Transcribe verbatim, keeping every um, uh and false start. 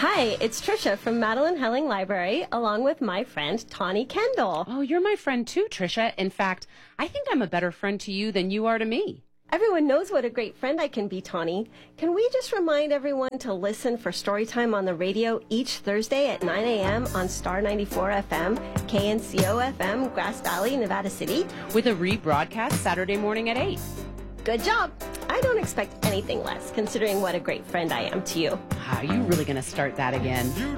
Hi, it's Trisha from Madeline Helling Library, along with my friend Tawny Kendall. Oh, you're my friend too, Trisha. In fact, I think I'm a better friend to you than you are to me. Everyone knows what a great friend I can be, Tawny. Can we just remind everyone to listen for Storytime on the radio each Thursday at nine a.m. on Star ninety-four F M, K N C O F M, Grass Valley, Nevada City? With a rebroadcast Saturday morning at eight. Good job. I don't expect anything less, considering what a great friend I am to you. Are you really going to start that again?